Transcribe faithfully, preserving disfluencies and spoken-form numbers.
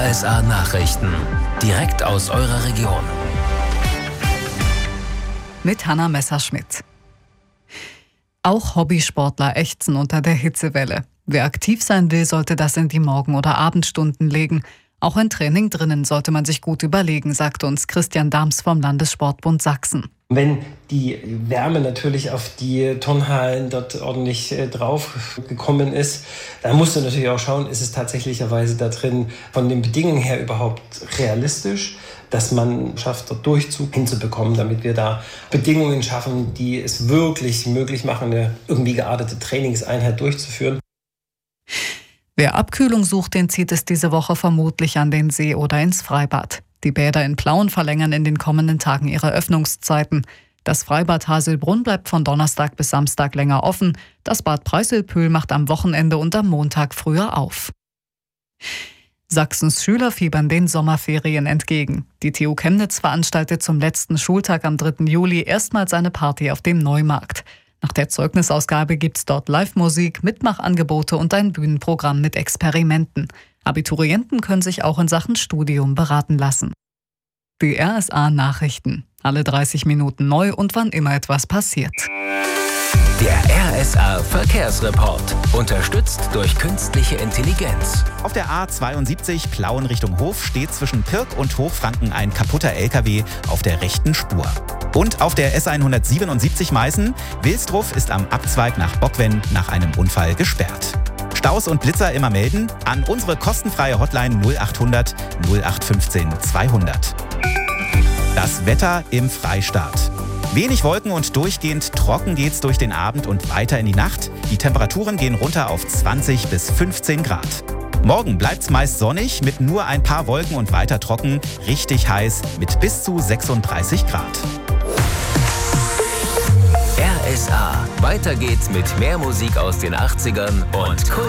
S A Nachrichten. Direkt aus eurer Region. Mit Hanna Messerschmidt. Auch Hobbysportler ächzen unter der Hitzewelle. Wer aktiv sein will, sollte das in die Morgen- oder Abendstunden legen. Auch ein Training drinnen sollte man sich gut überlegen, sagte uns Christian Dahms vom Landessportbund Sachsen. Wenn die Wärme natürlich auf die Turnhallen dort ordentlich äh, drauf gekommen ist, dann musst du natürlich auch schauen, ist es tatsächlicherweise da drin von den Bedingungen her überhaupt realistisch, dass man schafft, dort Durchzug hinzubekommen, damit wir da Bedingungen schaffen, die es wirklich möglich machen, eine irgendwie geartete Trainingseinheit durchzuführen. Wer Abkühlung sucht, den zieht es diese Woche vermutlich an den See oder ins Freibad. Die Bäder in Plauen verlängern in den kommenden Tagen ihre Öffnungszeiten. Das Freibad Haselbrunn bleibt von Donnerstag bis Samstag länger offen. Das Bad Preiselpühl macht am Wochenende und am Montag früher auf. Sachsens Schüler fiebern den Sommerferien entgegen. Die T U Chemnitz veranstaltet zum letzten Schultag am dritten Juli erstmals eine Party auf dem Neumarkt. Nach der Zeugnisausgabe gibt's dort Live-Musik, Mitmachangebote und ein Bühnenprogramm mit Experimenten. Abiturienten können sich auch in Sachen Studium beraten lassen. Die R S A Nachrichten. Alle dreißig Minuten neu und wann immer etwas passiert. Der R S A Verkehrsreport. Unterstützt durch künstliche Intelligenz. Auf der A zweiundsiebzig Plauen Richtung Hof steht zwischen Pirk und Hochfranken ein kaputter L K W auf der rechten Spur. Und auf der S hundertsiebenundsiebzig Meißen, Wilsdruff ist am Abzweig nach Bockwen nach einem Unfall gesperrt. Staus und Blitzer immer melden an unsere kostenfreie Hotline null achthundert null acht fünfzehn zweihundert. Das Wetter im Freistaat. Wenig Wolken und durchgehend trocken geht's durch den Abend und weiter in die Nacht. Die Temperaturen gehen runter auf zwanzig bis fünfzehn Grad. Morgen bleibt's meist sonnig mit nur ein paar Wolken und weiter trocken, richtig heiß mit bis zu sechsunddreißig Grad. R S A. Weiter geht's mit mehr Musik aus den achtzigern und Kult.